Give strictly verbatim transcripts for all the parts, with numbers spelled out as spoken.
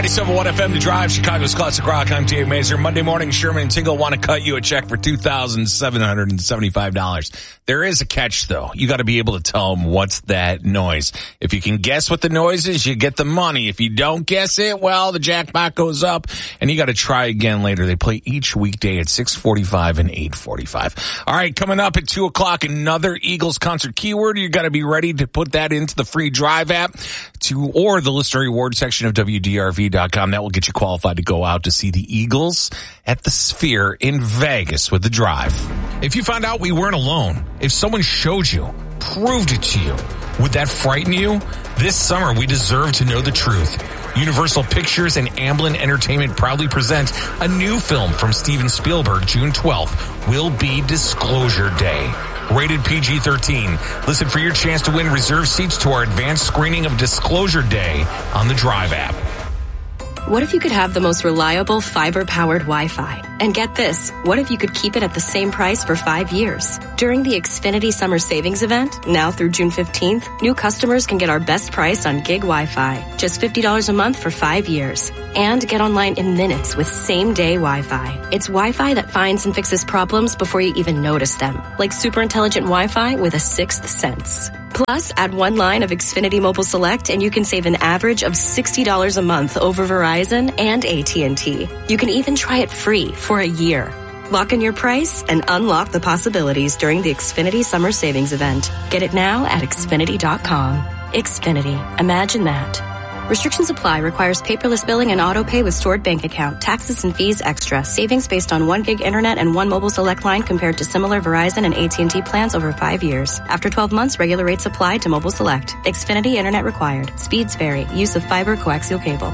ninety-seven point one F M, The Drive, Chicago's Classic Rock. I'm Dave Mazer. Monday morning, Sherman and Tingle want to cut you a check for two thousand seven hundred seventy-five dollars. There is a catch, though. You got to be able to tell them what's that noise. If you can guess what the noise is, you get the money. If you don't guess it, well, the jackpot goes up, and you got to try again later. They play each weekday at six forty-five and eight forty-five. All right, coming up at two o'clock, another Eagles concert keyword. You got to be ready to put that into the free Drive app to or the listener reward section of W D R V dot com. That will get you qualified to go out to see the Eagles at the Sphere in Vegas with the Drive. If you found out we weren't alone, if someone showed you, proved it to you, would that frighten you? This summer, we deserve to know the truth. Universal Pictures and Amblin Entertainment proudly present a new film from Steven Spielberg, June twelfth, will be Disclosure Day. Rated P G thirteen. Listen for your chance to win reserved seats to our advanced screening of Disclosure Day on the Drive app. What if you could have the most reliable fiber-powered Wi-Fi? And get this, what if you could keep it at the same price for five years? During the Xfinity Summer Savings Event, now through June fifteenth, new customers can get our best price on gig Wi-Fi, just fifty dollars a month for five years. And get online in minutes with same-day Wi-Fi. It's Wi-Fi that finds and fixes problems before you even notice them, like super intelligent Wi-Fi with a sixth sense. Plus, add one line of Xfinity Mobile Select and you can save an average of sixty dollars a month over Verizon and A T and T. You can even try it free for a year. Lock in your price and unlock the possibilities during the Xfinity Summer Savings Event. Get it now at Xfinity dot com. Xfinity. Imagine that. Restrictions apply. Requires paperless billing and auto pay with stored bank account. Taxes and fees extra. Savings based on one gig internet and one mobile select line compared to similar Verizon and A T and T plans over five years. After twelve months, regular rates apply to mobile select. Xfinity internet required. Speeds vary. Use of fiber coaxial cable.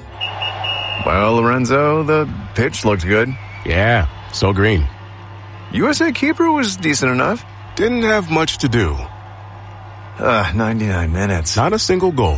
Well, Lorenzo, the pitch looked good. Yeah, so green. U S A keeper was decent enough. Didn't have much to do. Uh, ninety-nine minutes. Not a single goal.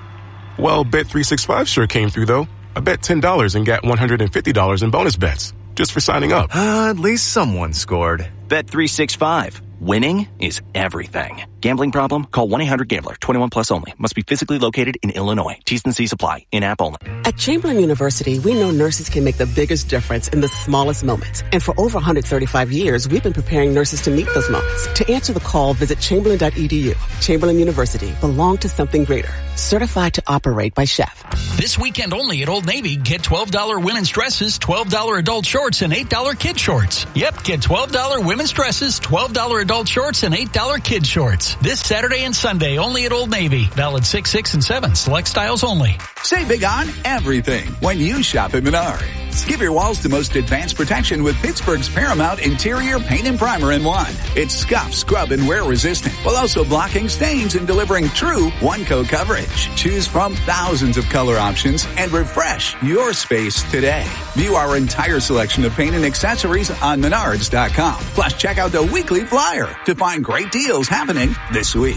Well, Bet three sixty-five sure came through, though. I bet ten dollars and got one hundred fifty dollars in bonus bets just for signing up. Uh, at least someone scored. Bet three sixty-five. Winning is everything. Gambling problem? Call one eight hundred gambler. twenty-one plus only. Must be physically located in Illinois. T's and C's apply. In-app only. At Chamberlain University, we know nurses can make the biggest difference in the smallest moments. And for over one hundred thirty-five years, we've been preparing nurses to meet those moments. To answer the call, visit chamberlain dot e d u. Chamberlain University. Belong to something greater. Certified to operate by Chef. This weekend only at Old Navy, get twelve dollars women's dresses, twelve dollars adult shorts, and eight dollars kid shorts. Yep, get twelve dollars women's dresses, twelve dollars adult shorts, and eight dollars kid shorts. This Saturday and Sunday only at Old Navy. Valid six, six, and seven. Select styles only. Save big on everything when you shop at Menards. Give your walls the most advanced protection with Pittsburgh's Paramount Interior Paint and Primer in one. It's scuff, scrub, and wear resistant, while also blocking stains and delivering true one-coat coverage. Choose from thousands of color options and refresh your space today. View our entire selection of paint and accessories on Menards dot com. Plus, check out the weekly flyer to find great deals happening this week.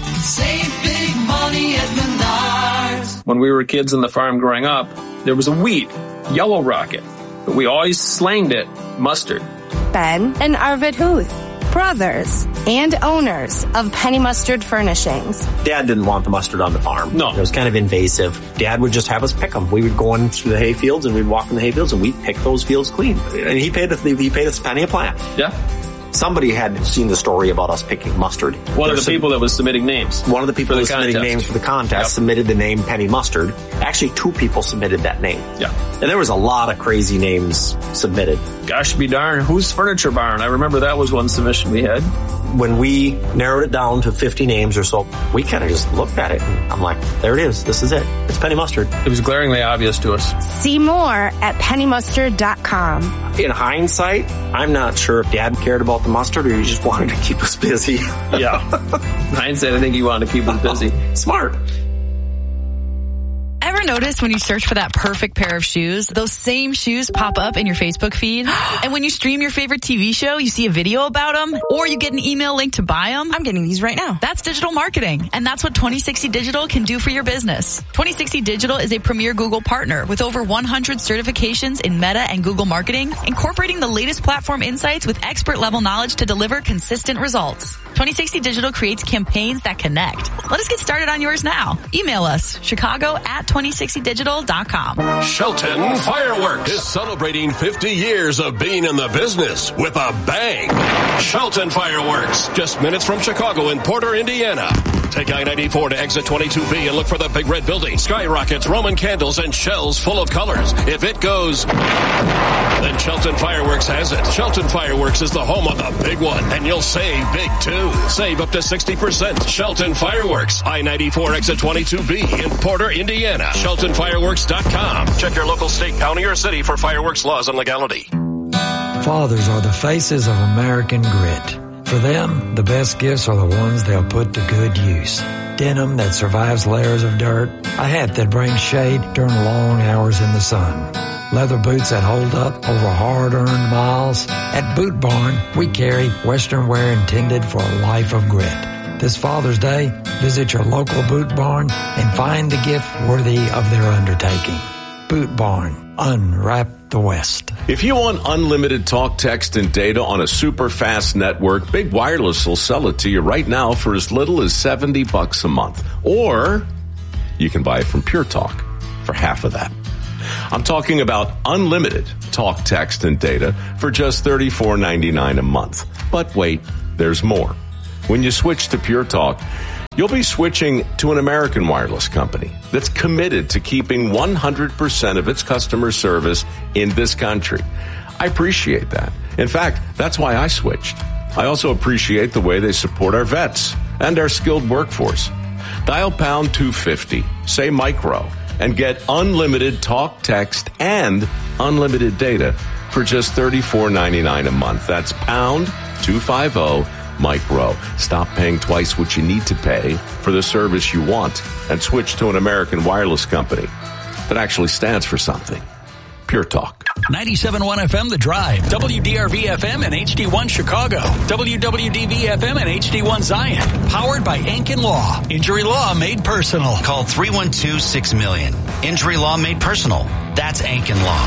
Save big money at Menards. When we were kids on the farm growing up, there was a wheat, Yellow Rocket, but we always slanged it mustard. Ben and Arvid Huth, brothers and owners of Penny Mustard Furnishings. Dad didn't want the mustard on the farm. No. It was kind of invasive. Dad would just have us pick them. We would go in through the hay fields and we'd walk in the hay fields and we'd pick those fields clean. And he paid us, he paid us a penny a plant. Yeah. Somebody had seen the story about us picking mustard. One of the people that was submitting names. One of the people that was submitting names for the contest yep. submitted the name Penny Mustard. Actually, two people submitted that name. Yeah. And there was a lot of crazy names submitted. Gosh be darn, who's Furniture Barn? I remember that was one submission we had. When we narrowed it down to fifty names or so, we kind of just looked at it and I'm like, there it is. This is it. It's Penny Mustard. It was glaringly obvious to us. See more at penny mustard dot com. In hindsight, I'm not sure if Dad cared about the mustard or he just wanted to keep us busy. Yeah. In hindsight, I think he wanted to keep us busy. Smart. Ever notice when you search for that perfect pair of shoes, those same shoes pop up in your Facebook feed? And when you stream your favorite T V show, you see a video about them? Or you get an email link to buy them? I'm getting these right now. That's digital marketing. And that's what twenty sixty Digital can do for your business. twenty sixty Digital is a premier Google partner with over one hundred certifications in Meta and Google marketing, incorporating the latest platform insights with expert level knowledge to deliver consistent results. twenty sixty Digital creates campaigns that connect. Let us get started on yours now. Email us, Chicago at twenty sixty digital dot com. Shelton Fireworks is celebrating fifty years of being in the business with a bang. Shelton Fireworks, just minutes from Chicago in Porter, Indiana. Take I ninety-four to exit twenty-two B and look for the big red building. Skyrockets, Roman candles, and shells full of colors. If it goes, then Shelton Fireworks has it. Shelton Fireworks is the home of the big one, and you'll save big too. Save up to sixty percent. Shelton Fireworks, I ninety-four exit twenty-two B in Porter, Indiana. Shelton Fireworks dot com. Check your local state, county, or city for fireworks laws and legality. Fathers are the faces of American grit. For them, the best gifts are the ones they'll put to good use. Denim that survives layers of dirt, a hat that brings shade during long hours in the sun, leather boots that hold up over hard-earned miles. At Boot Barn, we carry Western wear intended for a life of grit. This Father's Day, visit your local Boot Barn and find the gift worthy of their undertaking. Boot Barn, unwrap the West. If you want unlimited talk, text, and data on a super fast network, Big Wireless will sell it to you right now for as little as seventy bucks a month. Or you can buy it from Pure Talk for half of that. I'm talking about unlimited talk, text, and data for just thirty-four ninety-nine a month. But wait, there's more. When you switch to Pure Talk, you'll be switching to an American wireless company that's committed to keeping one hundred percent of its customer service in this country. I appreciate that. In fact, that's why I switched. I also appreciate the way they support our vets and our skilled workforce. Dial pound two fifty, say micro, and get unlimited talk, text, and unlimited data for just thirty-four ninety-nine a month. That's pound two fifty micro. Stop paying twice what you need to pay for the service you want and switch to an American wireless company that actually stands for something. Pure Talk. ninety-seven point one F M The Drive, W D R V F M and H D one Chicago, W W D V F M and H D one Zion. Powered by Ankin Law. Injury law made personal. Call three one two, six million. Injury law made personal. That's Ankin Law.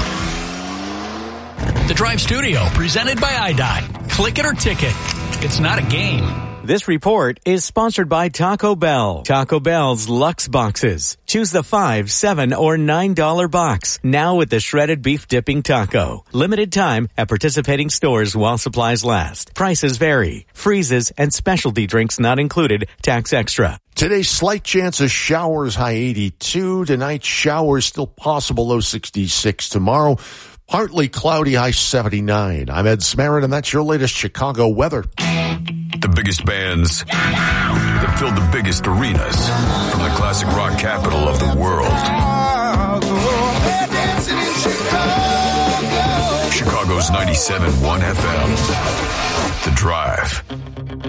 The Drive Studio, presented by I D I. Click it or ticket. It's not a game. This report is sponsored by Taco Bell. Taco Bell's Luxe Boxes. Choose the five, seven, or nine dollar box. Now with the shredded beef dipping taco. Limited time at participating stores while supplies last. Prices vary. Freezes and specialty drinks not included. Tax extra. Today's slight chance of showers, high eighty-two. Tonight, showers still possible, low sixty-six. Tomorrow, partly cloudy, high seventy-nine. I'm Ed Smarin, and that's your latest Chicago weather. The biggest bands that filled the biggest arenas from the classic rock capital of the world. Chicago's ninety-seven point one F M. The Drive.